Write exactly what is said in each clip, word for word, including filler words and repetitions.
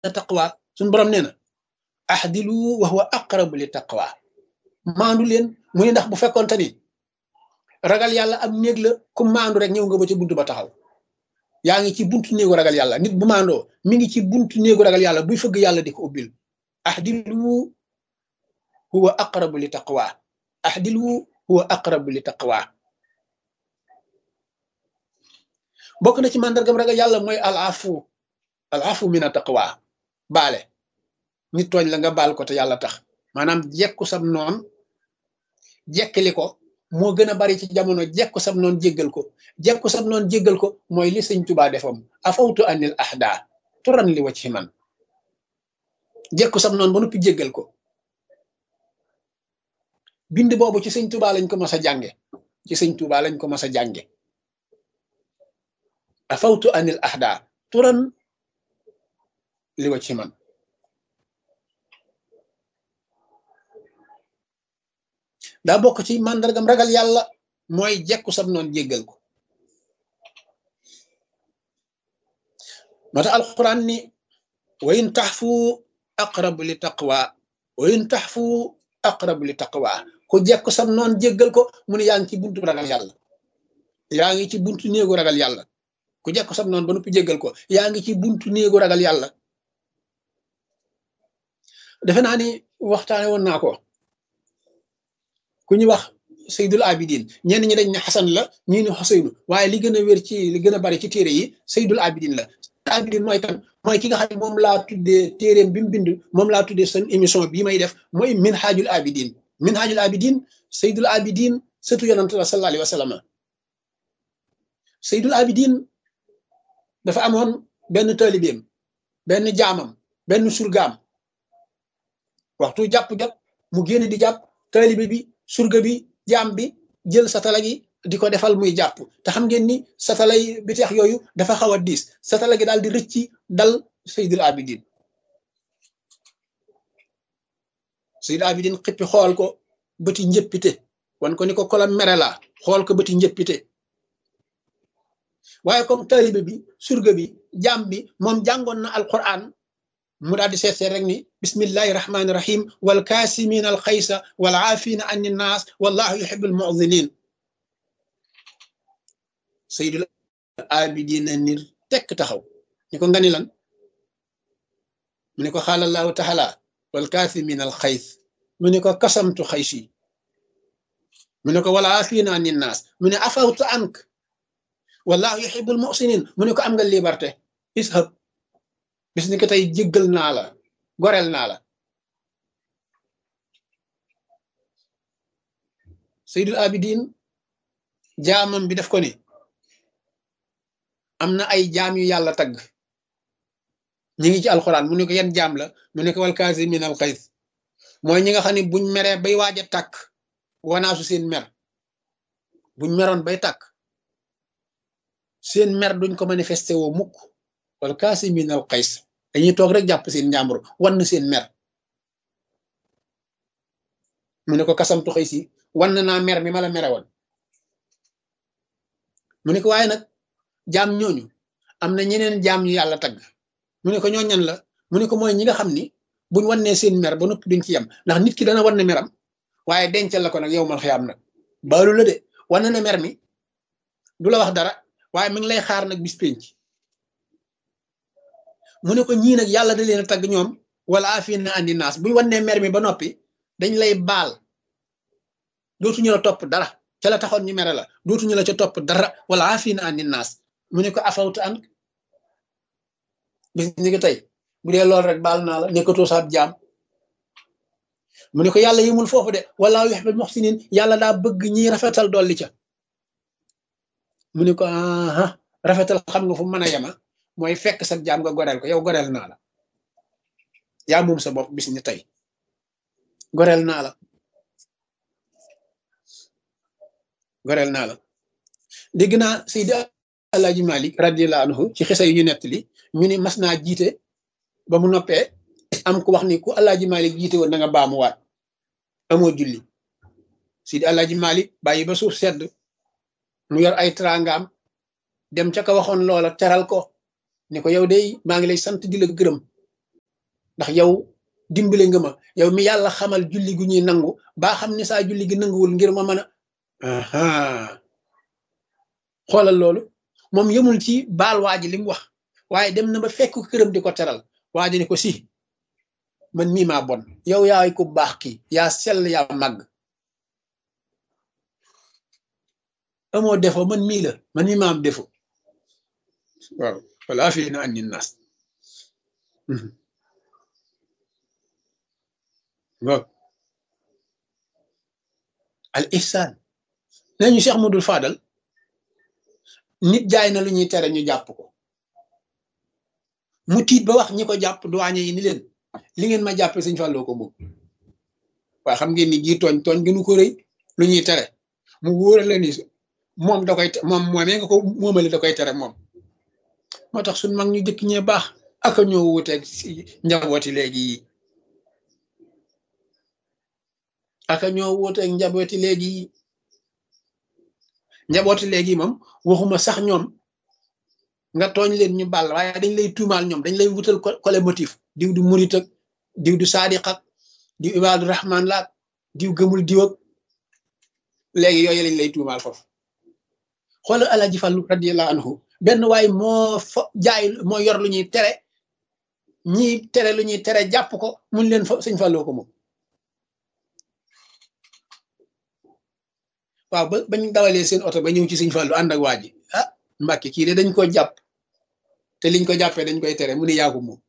taqwa suñu borom nee na ahdilu wa huwa aqrabu li taqwa maandu leen mu ne ndax bu fekkoonte ni ragal yàlla am néeg la ku maandu rek ñëw nga ba ca buntu ba taxaw yaa ngi ci buntu néegu ragal yàlla nit bu maandoo mi ngi ci buntu néegu ragal yàlla buy fëgg yàlla di ko ubbil ahdilu huwa aqrabu li taqwa ahdilu huwa aqrabu li taqwa bokk na ci màndargam ragal yàlla mooy al afu al afu min a taqwa baale nit tooñ la nga baal ko te yàlla tax maanaam jekku sam noon jekkili ko moo gën a bari ci jamono jekku sam noon jéggal ko jekku sam noon jéggal ko mooy li sëñ Tuubaa defam afawtu anil ahda turan li wacci man jekku sam noon ba noppi jéggal ko bind boobu ci sëñ Tuubaa lañ ko mas a jànge ci sëñ Tuubaa lañ ko mas a jànge afawtu anil ahda turan li wacci man daa bokk ci màndargam ragal yàlla mooy jekku sam noon jéggal ko moo tax alquran ni wa in taxfu aqrabu li taqwa wa in taxfu aqrabu li taqwa ku jekku sam noon jéggal ko mu ne yaa ngi ci buntu ragal yàlla yaa ngi ci buntu néegu ragal yàlla ku jekku sam noon ba noppi jéggal ko yaa ngi ci buntu néegu ragal yàlla defe naa ni waxtaane woon naa ko ku ñu wax Seydul Abidin ñenn ñi dañ ne Xasan la ñii ne Xuseynu waaye li gën a wér ci li gën a bari ci téere yi Seydul Abidin la Abidin mooy kan mooy ki nga xam ne moom laa tuddee téereem bi mu bind moom laa tuddee seen émission bii may def mooy Minhajul Abidin Minhajul Abidin Seydul Abidin sëtu yonante la sallallahu alayhi wa sallam Seydul Abidin dafa amoon benn taalibeem benn jaamam benn surgaam waxtu jàpp jot mu génn di jàpp taalibe bi surga bi jaam bi jël satala gi di ko defal muy jàpp te xam ngeen ni satalay bi teex yooyu dafa xaw a diis satala gi daal di rëcci dal Seydul Abidin Seydul Abidin xippi xool ko bëti njëppite wan ko ni ko kola mere la xool ko bëti njëppite waaye comme taalibe bi surga bi jaam bi moom jàngoon na alquran mu daal di seet seet rek ni bismillahi rahmaani rahim wal kaasimin al xaysa wal aafina an innaas wallahu yuhibbul mu'dinin Seydul Abidin nir tekk taxaw ni ko nga ni lan mu ne ko xaala allahu taala wal kaasimin al xays mu ne ko kasamtu xaysi mu ne ko wal aafina an innaas mu ne afawtu ank wallahu yuhibbul muhsinin mu ne ko am nga liberté ishab bis ni ko tey jéggal naa la goreel naa la Seydul Abidin jaamam bi def ko ni am na ay jaam yu yàlla tagg ñi ngi ci alxuraan mu ne ko yan jaam la mu ne ko wal kaasimin al xays mooy ñi nga xam ne buñ meree bay waaj a tàkk wanaasu seen mer buñ meroon bay tàkk seen mer duñ ko manifesté woo mukk wal kaasimin al xays dañuy toog rek jàpp seen njàmbur wan seen mer mu ne ko kasamtu xëy si wan naa mer mi ma la mere woon mu ne ko waaye nag jaam ñooñu am na ñeneen jaam ñu yàlla tagg mu ne ko ñooñan la mu ne ko mooy ñi nga xam ni buñ wannee seen mer ba noppi duñ ci yem ndax nit ki dana wan ne meram waaye dencal la ko nag yow mal xiyaam nag baalu la de wan na mer mi du la wax dara waaye mi ngi lay xaar nag bis penc mu ne ko ñii nag yàlla da leen a tagg ñoom wala afina andi naas buñ wannee mer mi ba noppi dañ lay baal dootuñu la topp dara ca la taxoon ñu mere la dootuñu la ca topp dara wala afina andi naas mu ne ko afawtu an bis ni ko tey bu dee loolu rek baal naa la nekkatoo saab jaam mu ne ko yàlla yimul foofu de wala yuhibbul muhsinin yàlla daa bëgg ñi rafetal dolli ca mu ne ko aha rafetal xam nga fu mën a yema mooy fekk sa jaam nga goreel ko yow goreel naa la yaa moom sa bopp bis ni tey goreel naa la goreel naa la dégg naa Seydi Alaaji Malik radiyallahu anhu ci xisa yu ñu nettali ñu ni mas naa jiite ba mu noppee am ku wax ni ku Alaaji Malik jiite woon na nga baamuwaat amoo julli Seydi Alaaji Malik bàyyi ba suuf sedd mu yor ay trangaam dem ca ka waxoon loola teral ko ni ko yow de maa ngi lay sant di la gërëm ndax yow dimbale nga ma yow mi yàlla xamal julli gu ñuy nangu baa xam ni saa julli gi nanguwul ngir ma mën a aha xoolal loolu moom yemul ci baal waa ji li mu wax waaye dem na ba fekk këram di ko teral waa ji ni ko si man mii maa bon yow yaay ku baax kii yaa sell yaa màgg amoo defo man mii la man mii maa am defo waaw wala fi na andi nas waaw al ihsan nañu Cheikh Modou Fadal nit jaay na lu ñuy tere ñu jàpp ko mu tiit ba wax ñi ko jàpp douane yi ni leen li ngeen ma jàppe Sëñ Fallou ko moom waaye xam ngeen ni gii tooñ tooñ gënu ko rëy lu ñuy tere mu wóora la ni moom da koy moom moomee nga ko moomale da koy tere moom moo tax suñ mag ñu jëkk ñee baax aka ñoo wuteeg si njabooti léegi yi aka ñoo wuteeg njabooti léegi yi njabooti léegi moom waxuma sax ñoom nga tooñ leen ñu bàll waaye dañ lay tuumaal ñoom dañ lay wutal kole motif diw du murit ak diw du saadiq ak diw ibaadu rahman laak diw gëmul diw ak léegi yooyu lañ lay tuumaal foofu xoolal Alaaji Fallu radiyallahu anhu benn waay moo fa jaay moo yor lu ñuy tere ñi tere lu ñuy tere jàpp ko mun leen fa Sëñ Falloo ko moom waaw ba bañ dawalee seen oto ba ñëw ci Sëñ Fallu ànd ak waa ji ah Mbàkke kii de dañ ko jàpp te liñ ko jàppee dañ koy tere mu ni yaa ko moom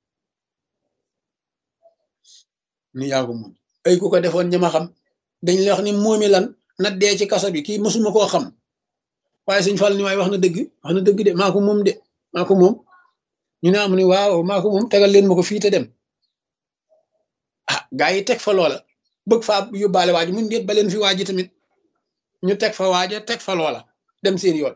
mu ni yaa ko moom ay ku ko defoon ñama xam dañ lay wax ni moomi lan na dee ci kaso bi kii mësuma koo xam waaye Sëñ Fall ni waaye wax na dëgg wax na dëgg de maa ko moom de maa ko moom ñu ne am ni waaw maa ko moom tegal leen ma ko fii te dem ah gaa yi teg fa loola bëgg faa yóbbaale waa ji mun déet ba leen fi waa ji tamit ñu teg fa waaja teg fa loola dem seen yoon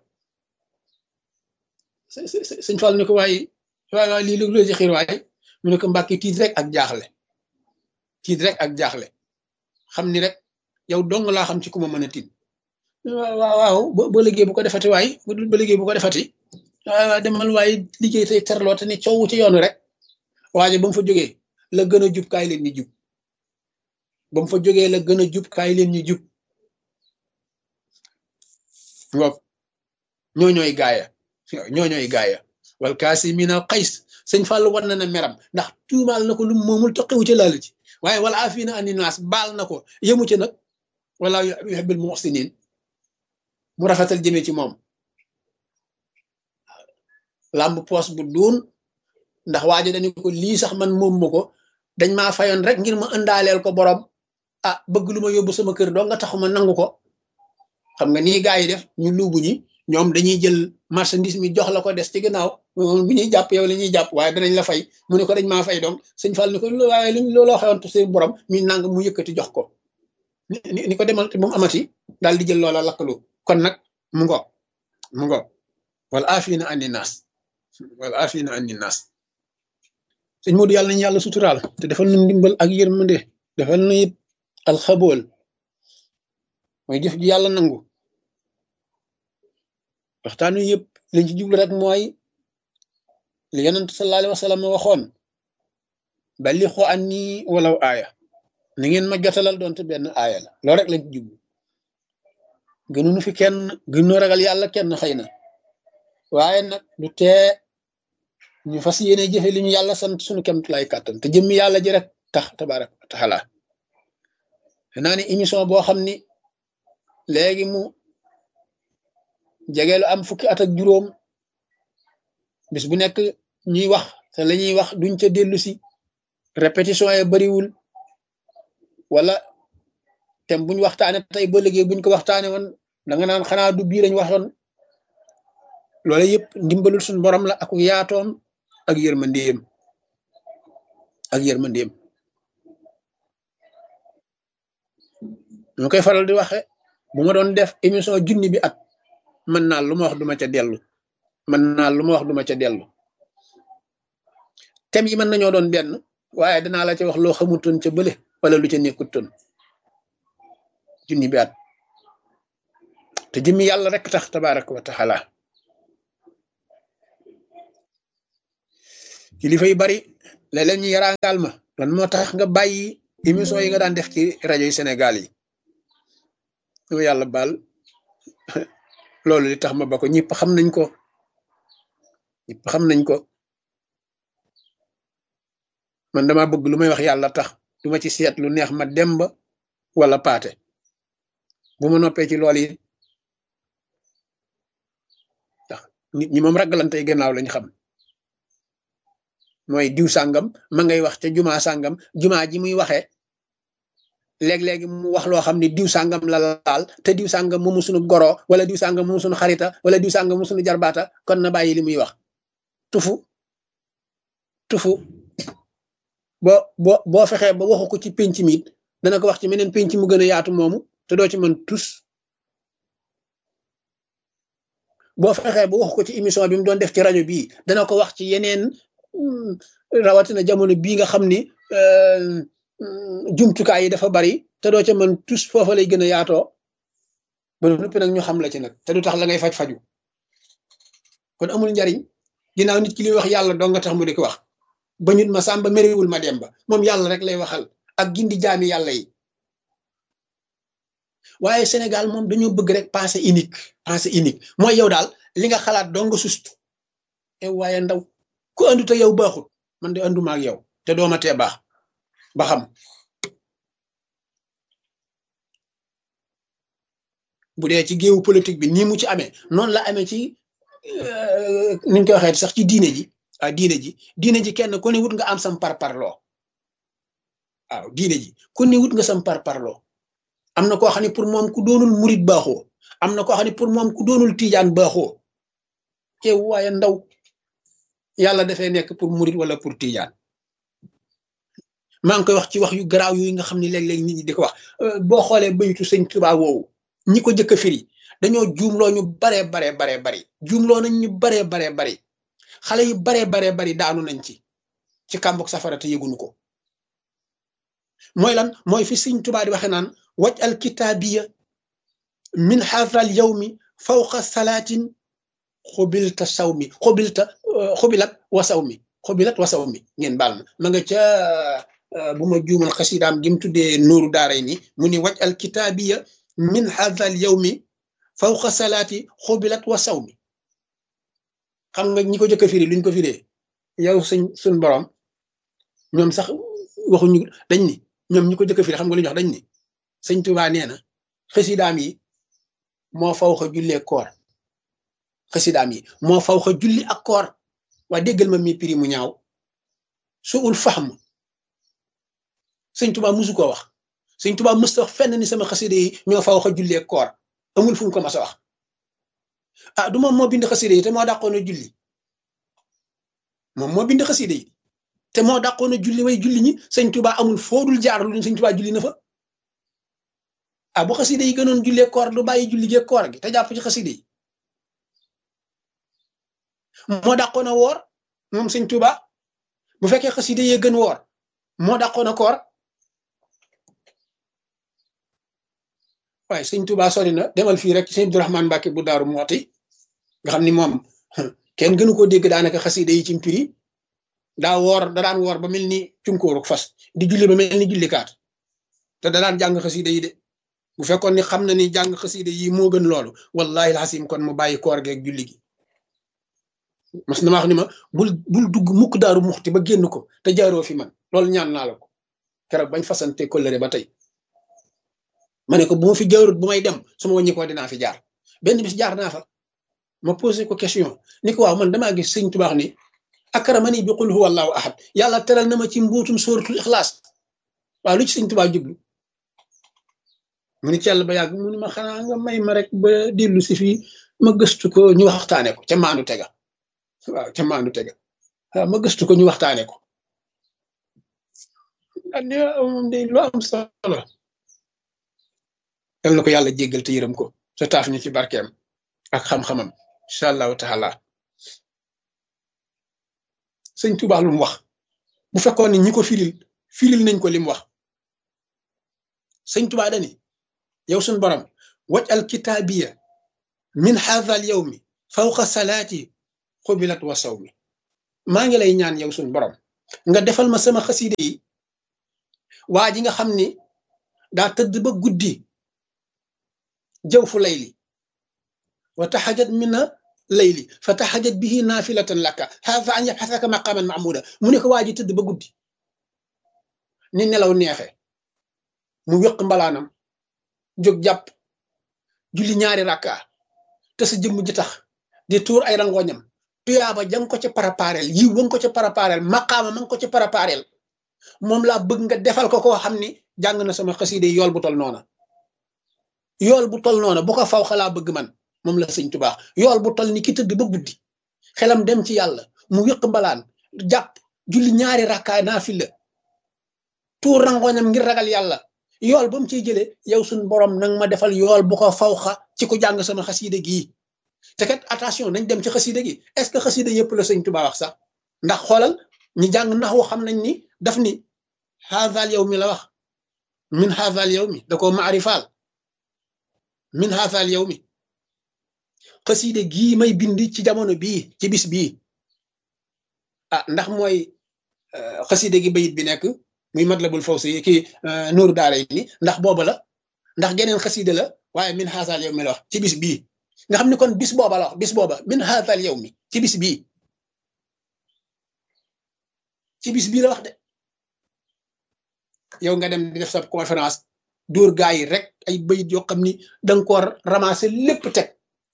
Sëñ Fall ni ko waaye waay waay lii lu ci xiir waaye mu ne ko Mbàkke tiit rek ak jaaxle tiit rek ak jaaxle xam ni rek yow dong laa xam ci ku ma mën a tiit waaw waaw ba liggéey bu ko defati waay ba liggéey bu ko defati waaw demal waaye liggéey tey terloo te ni coow ci yoonu rek waaye ba mu fa jógee la gën a jub kaay leen ñu jub ba mu fa jógee la gën a jub kaay leen ñu jub ngoog ñooñooy gaaya ñooñooy gaaya wal kaasimiina xays Sëñ Fall war na na meram ndax tuumaal na ko lu moomul toqiwu ci laalu ci waaye wala afiina ani naas baal na ko yemu ci nag wala yuhibbul muhsinin mu rafetal jëmee ci moom làmb poos bu duun ndax waajo dañu ko lii sax man moom ma ko dañ maa fayoon rek ngir ma ëndaaleel ko borom ah bëgg lu ma yóbbu sama kër doo nga taxuma nangu ko xam nga nii gaa yi def ñu luubu ñi ñoom dañuy jël marchandise mi jox la ko des ci gannaaw bu ñuy jàpp yow la ñuy jàpp waaye danañ la fay mu ne ko dañ maa fay donc Sëñ Fall ni ko waaye li looloo xewoon seen borom mi nang mu yëkkati jox ko ni ko demal te bu mu amati daal di jël loola lakkalu kon nag mu ngo mu ngo wala aafina ani naas wala aafina ani naas sëñ Modou yàlla nañu yàlla suturaal te defal nu ndimbal ak yërmande defal nu it alxabool mooy jëf ji yàlla nangu waxtaan wi yëpp liñ ci jublu rek mooy li yonent sallallahu alayhi wa sallam waxoon balliqu anni walaw aaya ni ngeen ma jotalal doonte benn aaya la loolu rek lañ ci jublu gënuñu fi kenn gënuñu ragal yàlla kenn xëy na waaye nag du tee ñu fas yéene jëfe li ñu yàlla sant suñu kemt lay kàttan te jëmmi yàlla ji rek tax tabarak wa taala naa ni émission boo xam ni léegi mu jegeelu am fukki at ak juróom bis bu nekk ñuy wax te la ñuy wax duñ ca dellu si répétition yi bariwul wala tem buñ waxtaane tey ba léegi buñ ko waxtaane woon da nga naan xanaa du bii lañ waxoon loolu yëpp ndimbalul suñu borom la ak yaatoom ak yërmandeem ak yërmandeem ñu koy faral di waxe bu ma doon def émission junni bi at mën naa lu ma wax duma ca dellu mën naa lu ma wax duma ca dellu thème yi mën nañoo doon benn waaye danaa la ca wax loo xamutoon ca bële wala lu ca nekkutoon junni bi at te jëmmi yàlla rek tax tabaraka wa taala kilifa yu bari léeg-léeg ñu yaraangaal ma lan moo tax nga bàyyi émission yi nga daan def ci rajo yi Sénégal yi yow yàlla baal loolu li tax ma ba ko ñëpp xam nañ ko ñëpp xam nañ ko man dama bëgg lu may wax yàlla tax du ma ci seet lu neex ma demba wala paate bu ma noppee ci loolu yi ndax nit ñi moom ragalantey gannaaw lañ xam mooy diw sàngam ma ngay wax ca jumaa sàngam jumaa ji muy waxee léeg-léegi mu wax loo xam ne diw sàngam la laal te diw sàngam moomu suñu goro wala diw sàngam moomu suñu xarita wala diw sàngam moomu suñu jarbaata kon na bàyyi li muy wax tufu tufu boo boo boo fexee ba waxu ko ci penc mi dana ko wax ci meneen penc mu gën a yaatu moomu te doo ci mën tus boo fexee ba waxu ko ci émission bi mu doon def ci rajo bii dana ko wax ci yeneen rawatina jamono bii nga xam ni jumtukaay yi dafa bari te doo ca mën tus foofa lay gën a yaatoo ba noppi nag ñu xam la ci nag te du tax la ngay faj faju kon amul njariñ ginnaaw nit ki li wax yàlla doo nga tax mu di ko wax ba ñut ma sàmba merewul ma demba moom yàlla rek lay waxal ak gindi jaami yàlla yi waaye Sénégal moom dañoo bëgg rek pensée unique pensée unique mooy yow daal li nga xalaat doo nga sustu ew waaye ndaw ku andu te yow baaxul man de anduma ak yow te dooma tee baax ba xam bu dee ci géewu politique bi nii mu ci amee noonu la amee ci niñ koy waxee sax ci diine ji ah diine ji diine ji kenn ku ne wut nga am sam par parloo waaw diine ji ku ne wut nga sam par parloo am na koo xam ne pour moom ku doonul murit baaxoo am na koo xam ne pour moom ku doonul tiijaan baaxoo kew waaye ndaw yàlla dafay nekk pour murit wala pour tiijaan maa ngi koy wax ci wax yu garaaw yooyu nga xam ne léeg-léeg nit ñi di ko wax boo xoolee bayitu sëñ Tuubaa woowu ñi ko jëkk a firi dañoo juumloo ñu baree baree baree bari juumloo nañ ñu baree baree bari xale yu baree baree bari daanu nañ ci ci kàmbug safara te yëgunu ko mooy lan mooy fi sëñ Tuubaa di waxe naan waj al kitaabiya min haadal yawmi fawqa salaatin xubilta sawmi xubilta xubilat wa sawmi xubilat wa sawmi ngeen baal ma ma nga ca bu ma juumal xasidaam gi mu tuddee nuuru daaray ni mu ni waj al kitaabiya min haadal yawmi fawqa salaati xubilat wa sawmi xam nga ñi ko jëkk a firi luñ ko firee yow suñ suñ borom ñoom sax waxuñu dañ ni ñoom ñi ko jëkk a firi xam nga lu ñu wax dañ ni sëñ Tuubaa nee na xasidaam yi moo fawxa jullee koor xasidaam yi moo fawxa julli ak koor waa déggal ma mi piri mu ñaaw su ul fahm sëñ Tuubaa musu ko wax sëñ Tuubaa musta wax fenn ni sama xasida yi ñoo fawxa jullee koor amul fu mu ko mas a wax ah du moom moo bind xasida yi te moo dàqoon a julli moom moo bind xasida yi te moo dàqoon a julli way julli ñi sëñ Tuubaa amul foodul jaar lu sëñ Tuubaa julli na fa ah bu xasida yi gënoon jullee koor du bàyyi julli gee koor gi te jàpp ci xasida yi moo dàqoon a woor moom sëñ Tuubaa bu fekkee xasida yee gën woor moo dàqoon a koor waaye sëñ Tuubaa sori na demal fii rek sëñ Abdourahmane Mbàkke bu Daaru Muxti nga xam ni moom kenn gënu koo dégg daanaka xasida yi ci mpiri daa woor da daan woor ba mel ni cunkóoruk fas di julli ba mel ni jullikaat te da daan jàng xasida yi de bu fekkoon ni xam na ni jàng xasida yi moo gën loolu wallahi alxasim kon mu bàyyi koor geeg julli gi mas na ma wax ni ma bul bul dugg mukk Daaru Muxti ba génn ko te jaaroo fi man loolu ñaan naa la ko keroog bañ fasante kóllëre ba tey ma ne ko bu ma fi jaarut bu may dem su ma wàññi ko dinaa fi jaar benn bis jaar naa fa ma posé ko question ni ko waaw man damaa gis sëñ Tuubaa ni akramani bi qul huwa allahu ahad yàlla teral na ma ci mbuutum sóoratul ixlaas waaw lu ci sëñ Tuubaa jublu mu ni cell ba yàgg mu ni ma xanaa nga may ma rek ba dellu si fii ma gëstu ko ñu waxtaane ko ca maandu tega waaw ca maandu tega waaw ma gëstu ko ñu waxtaane ko andi moom day lu am solo yal na ko yàlla jéggal te yërëm ko te taaf ñu ci barkeem ak xam-xamam incha allahu taala sëñ Tuubaa lu mu wax bu fekkoon ni ñi ko firil firil nañ ko li mu wax sëñ Tuubaa dani yow suñ borom waj al kitaabiya min haadha al yawmi fawqa salaati xubilat wa sawmi maa ngi lay ñaan yow suñ borom nga defal ma sama xasida yi waa ji nga xam ni daa tëdd ba guddi jëw fu layli wa taxajat mina layli fa taxajat bihi naafilatan laka fa an yabxasaka maqaman mahmuda mu ne ko waa ji tëdd ba guddi ni nelaw neexe mu wéq mbalaanam jóg jàpp julli ñaari rakka te sa jëmm ji tax di tuur ay rangoñam tuyaaba jang ko ci parapareel yiw ba nga ko ci parapareel maqaama ma nga ko ci parapareel moom laa bëgg nga defal ko koo xam ni jàng na sama xasida yool bu tol noona yool bu tol noona bu ko faw xalaa bëgg man moom la sëñ Tuubaa yool bu tol ni ki tëdd ba guddi xelam dem ci yàlla mu wéq mbalaan jàpp julli ñaari rakkaay naafila tuur rangoñam ngir ragal yàlla yool ba mu ciy jëlee yow suñ borom nang ma defal yool bu ko fawxa ci ku jàng sama xasida gii te kat attention nañ dem ci xasida gi est-ce que xasida yëpp la sëñ Tuubaa wax sax ndax xoolal ñi jàng ndax woo xam nañ ni daf ni haazal yow mi la wax min haazal yow mi da ko maarifaal min haazal yow mi xasida gii may bind ci jamono bii ci bis bii ah ndax mooy xasida gi bayit bi nekk muy matlabul fawsi kii nuuru daara yi ni ndax booba la ndax geneen xasida la waaye min haazal yow mi la wax ci bis bii nga xam ni kon bis booba la wax bis booba min haazal yow mi ci bis bii ci bis bii la wax de yow nga dem di def sa conférence dóor gaa yi rek ay bayit yoo xam ni danga ko ramasser lépp teg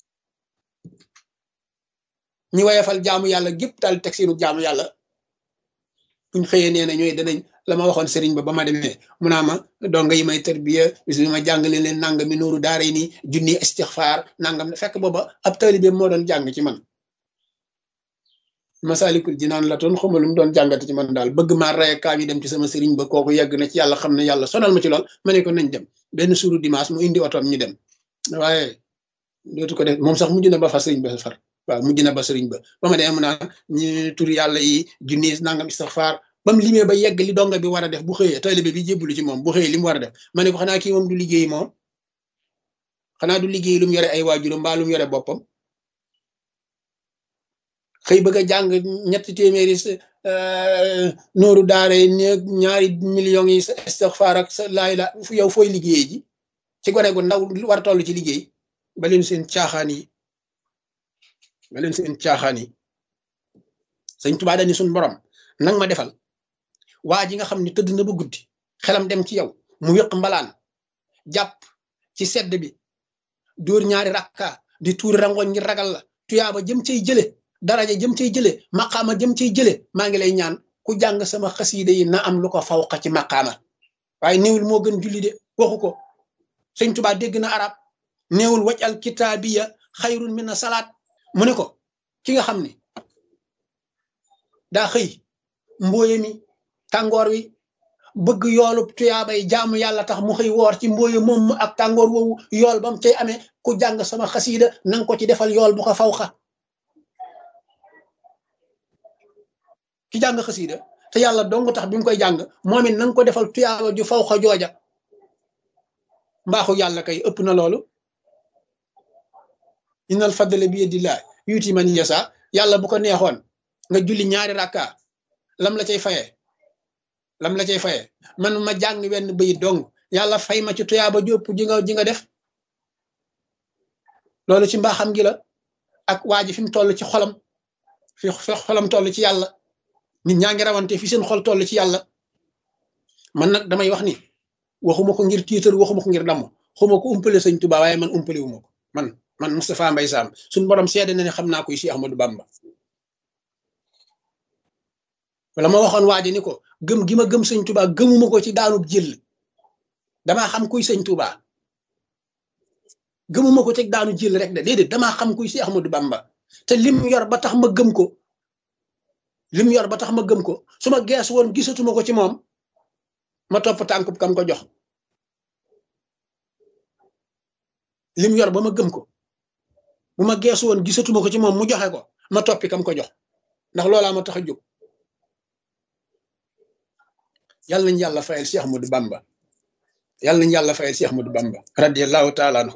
ñi wayefal jaamu yàlla gépp daal teg seenu jaamu yàlla buñ xëyee nee na ñooy danañ la ma waxoon sëriñ ba ba ma demee mu naa ma donga yi may tarbiya bis bi ma jàngale leen nangam mi nuuru daara yi nii junni istixfaar nangam fekk booba ab taalibe moo doon jàng ci man Masaalikul Jinaan la toon xuma lu mu doon jàngate ci man daal bëgg maa raye kaa ñu dem ci sama sëriñ ba kooku yegg na ci yàlla xam ne yàlla sonal ma ci lool ma ne ko nañ dem benn suuru dimanche mu indi otoom ñu dem waaye dootu ko def moom sax mujj na ba fa sëriñ ba far waaw mujj na ba sëriñ ba ba ma demee mu naan ñu tur yàlla yi junni nangam istixfaar ba mu limee ba yegg li donga bi war a def bu xëyee taalibe bi jébbalu ci moom bu xëyee li mu war a def ma ne ko xanaa kii moom du liggéey moom xanaa du liggéey lu mu yore ay waajuram mbaa lu mu yore boppam xëy bëgg a jàng ñetti téeméeri nooru daara yi ñaari millions yi sa istixfaar ak sa laay la yow fooy liggéey ji ci gone gu ndaw war a toll ci liggéey ba leen seen caaxaan yi ba leen seen caaxaan yi sëñ Tuubaa dani suñ borom nang ma defal waa ji nga xam ne tëdd na ba guddi xelam dem ci yow mu wéq mbalaan jàpp ci sedd bi dóor ñaari rakka di tuuri rangoñ ngir ragal la tuyaaba jëm cay jële daraja jëm cay jële maqaama jëm cay jële maa ngi lay ñaan ku jàng sama xasiida yi na am lu ko fawqa ci maqaama waaye néewul moo gën julli de waxu ko sëñ Tuubaa dégg na arab néewul waj al kitaabiya xayrun min salaat mu ne ko ki nga xam ne daa xëy mbooye mi tàngoor wi bëgg yoolu tuyaabay jaamu yàlla tax mu xëy woor ci mbooye moom ak tàngoor woowu yool ba mu cay amee ku jàng sama xasiida nanga ko ci defal yool bu ko fawqa ki jàng xasiida te yàlla dong tax bi mu koy jàng moom it nanga ko defal tuyaaba ju fawqa jooja mbaaxu yàlla kay ëpp na loolu innal fadla bi yadillah yuuti man yasa yàlla bu ko neexoon nga julli ñaari rakka lam la cay faye lam la cay faye man ma jàng wenn bayit dong yàlla fay ma ci tuyaaba jópp ji nga ji nga def loolu ci mbaaxam gi la ak waa ji fi mu toll ci xolam fi xolam toll ci yàlla nit ñaa ngi rawante fi seen xol toll ci yàlla man nag damay wax ni waxuma ko ngir tiitar waxuma ko ngir damm xuma ko umpale sëñ Tuubaa waaye man umpale wu ma ko man man Moustapha Mbaye Sam suñ borom seede na ne xam naa koy si Ahmadou Bamba wala ma waxoon waaji ni ko gëm gi ma gëm sëñ Tuubaa gëmuma ko ci daanub jël damaa xam kuy sëñ Tuubaa gëmuma ko ci daanu jël rek de déedéet damaa xam kuy si Ahmadou Bamba te lim yor ba tax ma gëm ko lim yor ba tax ma gëm ko su ma gees woon gisatuma ko ci moom ma topp tànkub kam ko jox lim yor ba ma gëm ko bu ma geesu woon gisatuma ko ci moom mu joxe ko ma toppi kam ko jox ndax loolaa ma tax a jóg yàlla nañu yàlla fayal Cheikh Ahmadou Bamba yàlla nañu yàlla fayal Cheikh Ahmadou Bamba radiyallahu taala anhu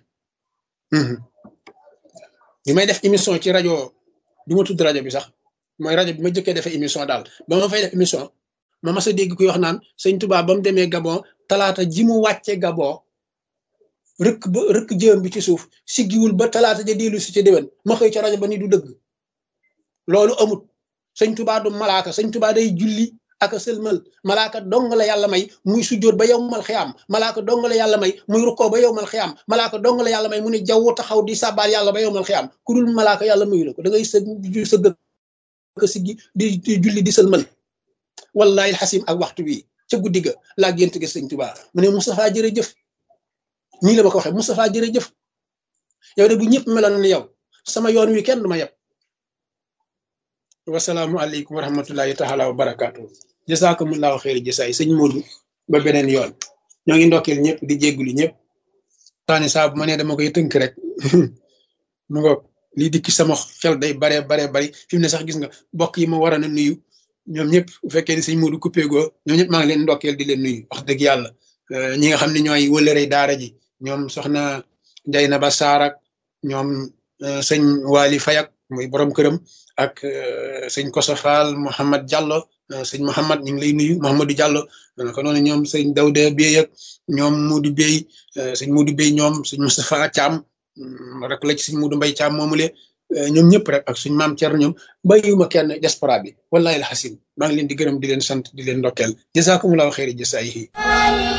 bi may def émission ci rajo du ma tudd rajo bi sax mooy rajo bi ma jëkkee defee émission daal ba ma fay def émission ma mas a dégg kuy wax naan sëñ Touba ba mu demee Gabon talaata ji mu wàcce Gabon rëkk ba rëkk jëm bi ci suuf siggiwul ba talaata ja dellu si ca déwén ma xëy ca rajo ba ni du dëgg loolu amut sëñ Touba du malaaka sëñ Touba day julli ak a sëlmal malaaka dong la yàlla may muy sujjóot ba yowmal xiyaam malaaka dong la yàlla may muy rukkoo ba yowmal xiyaam malaaka dong la yàlla may mu ne jaww taxaw di sàbbaal yàlla ba yowmal xiyaam ku dul malaaka yàlla mayu la ko da ngay së sëgg ko siggi di di julli di sëlmal wallahi alxasim ak waxtu wi ca guddi ga laa gént gi sëñ Touba mu ne Moustapha jërëjëf nii la ma ko waxee Moustapha jërëjëf yow de bu ñëpp meloon ne yow sama yoon wi kenn du ma yeb wasalaamu aleykum wa rahmatullahi taala wa barakaatu jasakumullahu xeeri jasaay sëñ Modou ba beneen yoon ñoo ngi ndokkeel ñëpp di jéggulu ñëpp taani saa bu ma nee dama koy tënk rek mu ngoog lii dikki sama xel day bare bare bari fi mu ne sax gis nga bokk yi ma waroon a nuyu ñoom ñëpp bu fekkee ni sëñ Modou coupé goo ñoom ñëpp maa ngi leen ndokkeel di leen nuyu wax dëgg yàlla ñi nga xam ne ñooy wëlërey daara ji ñoom soxna Jaynaba Saar ak ñoom sëñ Waly Fayak muy borom këram ak sëñ Koso Fall Mouhamad Diallo sëñ Mouhamad ñu ngi lay nuyu Mouhamadou Diallo ko noonu ñoom sëñ Dawda Bey ak ñoom Modou Bey sëñ Modou Bey ñoom sëñ Moustapha Thiam rek la ci sëñ Modou Mbaye Thiam moomule ñoom ñëpp rek ak suñ maam Thierno ñoom bàyyiwuma kenn diaspora bi wallahi alxasim maa ngi leen di gërëm di leen sant di leen ndokkeel jazakumullahu xeeri jasaayihi